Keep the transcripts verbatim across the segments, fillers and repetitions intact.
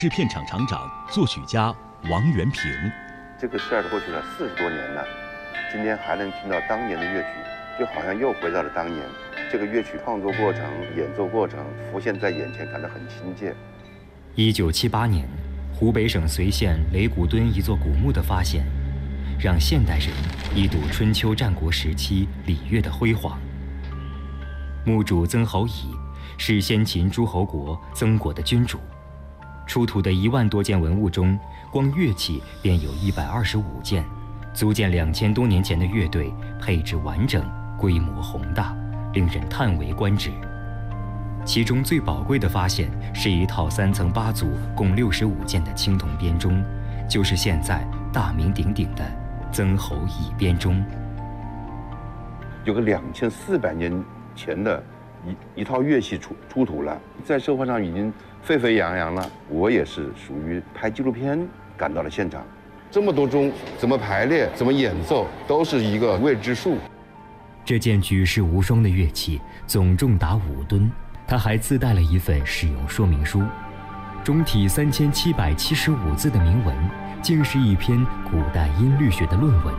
制片厂厂长、作曲家王元平。 这个事儿过去了四十多年了，今天还能听到当年的乐曲，就好像又回到了当年。这个乐曲创作过程、演奏过程浮现在眼前，感到很亲切。 一九七八年，湖北省随县雷鼓墩一座古墓的发现，让现代人一睹春秋战国时期礼乐的辉煌。墓主曾侯乙是先秦诸侯国曾国的君主，出土的一万多件文物中，光乐器便有一百二十五件，足见两千多年前的乐队配置完整，规模宏大，令人叹为观止。其中最宝贵的发现是一套三层八组、共六十五件的青铜编钟，就是现在大名鼎鼎的曾侯乙编钟。 有个两千四百年前的一一套乐器出出土了，在社会上已经沸沸扬扬了。我也是属于拍纪录片赶到了现场，这么多钟怎么排列、怎么演奏，都是一个未知数。 这件举世无双的乐器总重达五吨，它还自带了一份使用说明书，中体三千七百七十五字的铭文，竟是一篇古代音律学的论文。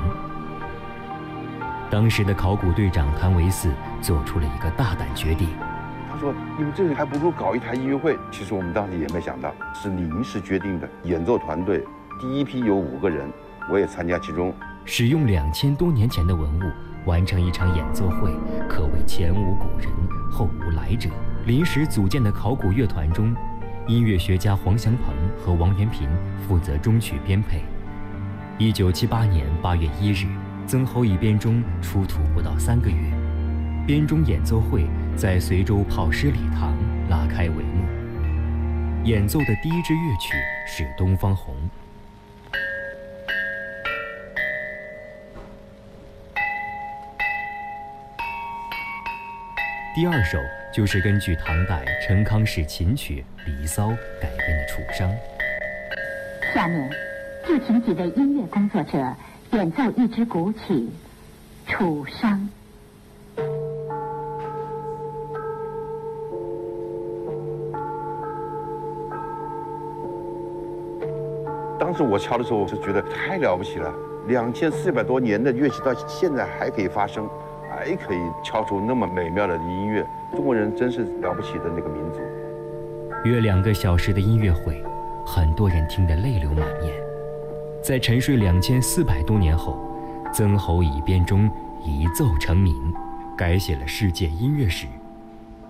当时的考古队长谭维四做出了一个大胆决定， 他说：“你们这个还不如搞一台音乐会。”其实我们当时也没想到，是临时决定的。演奏团队第一批有五个人，我也参加其中。 使用两千多年前的文物完成一场演奏会，可谓前无古人后无来者。临时组建的考古乐团中，音乐学家黄祥鹏和王元平负责中曲编配。一九七八年八月一日，曾侯乙编钟出土不到三个月，编钟演奏会在随州泡师礼堂拉开帷幕。演奏的第一支乐曲是《东方红》。第二首就是根据唐代陈康氏琴曲《离骚》改编的《楚商》。 下面，就请几位音乐工作者演奏一支古曲《楚商》。 当时我敲的时候，我就觉得太了不起了，两千四百多年的乐器到现在还可以发声。还可以敲出那么美妙的音乐，中国人真是了不起的那个民族。 约两个小时的音乐会，很多人听得泪流满面。在沉睡两千四百多年后，曾侯乙编钟一奏成名，改写了世界音乐史。